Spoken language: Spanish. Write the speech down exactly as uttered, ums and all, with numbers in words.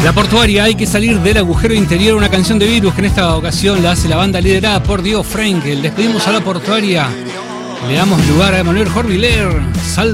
La Portuaria, hay que salir del agujero interior, una canción de Virus que en esta ocasión la hace la banda liderada por Diego Frenkel. Despedimos a La Portuaria, le damos lugar a Emanuel Jorviler. Sal